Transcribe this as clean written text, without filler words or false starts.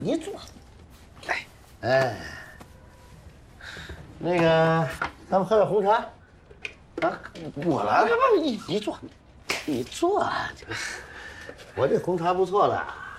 你坐。哎，那个，咱们喝点红茶。啊，我来，你坐，你坐。我这红茶不错的。